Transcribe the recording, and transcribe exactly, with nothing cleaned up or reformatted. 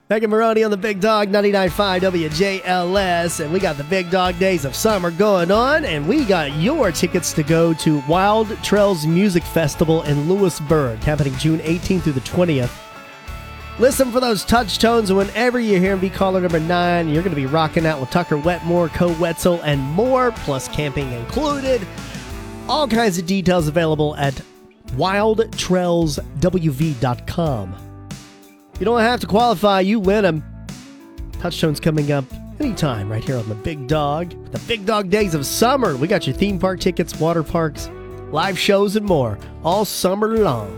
Megan Maroney on the Big Dog ninety-nine point five W J L S, and we got the Big Dog Days of Summer going on, and we got your tickets to go to Wild Trails Music Festival in Lewisburg, happening June eighteenth through the twentieth. Listen for those touch tones, and whenever you hear Be Caller number nine, you're going to be rocking out with Tucker Wetmore, Co Wetzel, and more, plus camping included. All kinds of details available at wild trails w v dot com. You don't have to qualify, you win them. Touchstone's coming up anytime right here on the Big Dog. The Big Dog Days of Summer. We got your theme park tickets, water parks, live shows, and more all summer long.